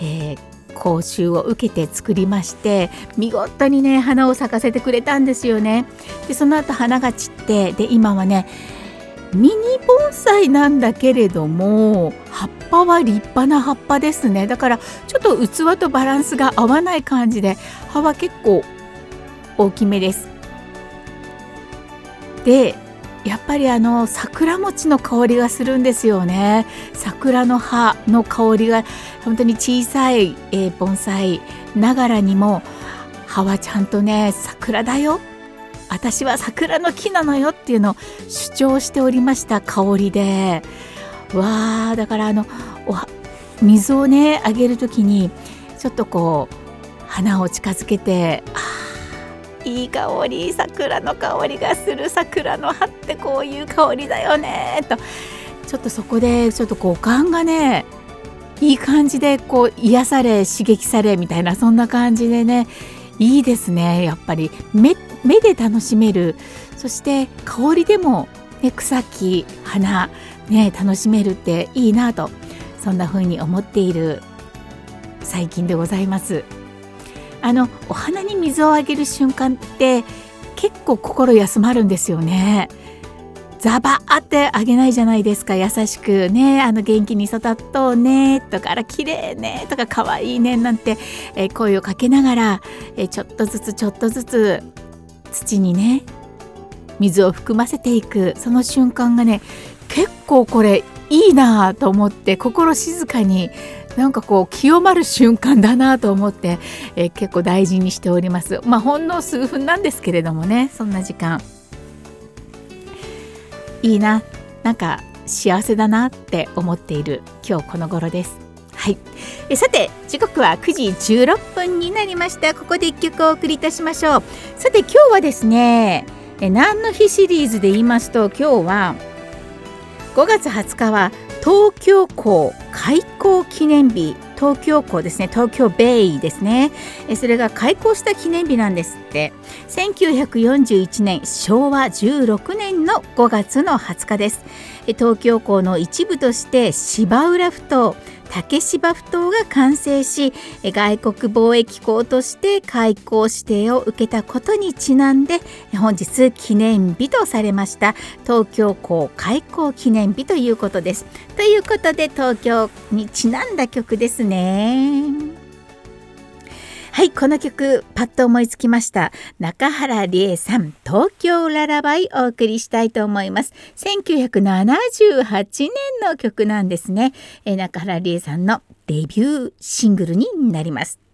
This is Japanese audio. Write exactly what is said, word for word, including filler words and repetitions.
えー、講習を受けて作りまして、見事にね花を咲かせてくれたんですよね。でその後花が散って、で今はねミニ盆栽なんだけれども葉っぱは立派な葉っぱですね。だからちょっと器とバランスが合わない感じで、葉は結構大きめです。でやっぱりあの桜餅の香りがするんですよね。桜の葉の香りが本当に小さい、えー、盆栽ながらにも、葉はちゃんとね桜だよ、私は桜の木なのよっていうのを主張しておりました香りで。わー、だからあのお水をねあげるときにちょっとこう花を近づけて、あーいい香り、桜の香りがする、桜の葉ってこういう香りだよねと、ちょっとそこでちょっと五感がねいい感じでこう癒され刺激されみたいな、そんな感じでねいいですね。やっぱり 目, 目で楽しめる、そして香りでも、ね、草木花、ね、楽しめるっていいなと、そんな風に思っている最近でございます。あのお花に水をあげる瞬間って結構心休まるんですよね。ザバーってあげないじゃないですか。優しくね、あの元気に育っとうねとか、あら綺麗ねとか、可愛いねなんて、えー、声をかけながら、えー、ちょっとずつちょっとずつ土にね水を含ませていく、その瞬間がね結構これいいなと思って、心静かになんかこう清まる瞬間だなと思って、えー、結構大事にしております。まあほんの数分なんですけれどもね、そんな時間いいな、なんか幸せだなって思っている今日この頃です。はい、えさて時刻はくじじゅうろっぷんになりました。ここでいっきょくお送りいたしましょう。さて今日はですね、え何の日シリーズで言いますと、今日はごがつはつかは東京港開港記念日。東京港ですね、東京ベイですね。えそれが開港した記念日なんですって。せんきゅうひゃくよんじゅういちねんしょうわじゅうろくねんのごがつのはつかです。え東京港の一部として芝浦ふ頭、竹芝ふ頭が完成し、外国貿易港として開港指定を受けたことにちなんで、本日記念日とされました東京港開港記念日ということです。ということで東京にちなんだ曲ですね。はい、この曲パッと思いつきました。中原理恵さん、東京ララバイお送りしたいと思います。せんきゅうひゃくななじゅうはちねんの曲なんですね。え中原理恵さんのデビューシングルになります。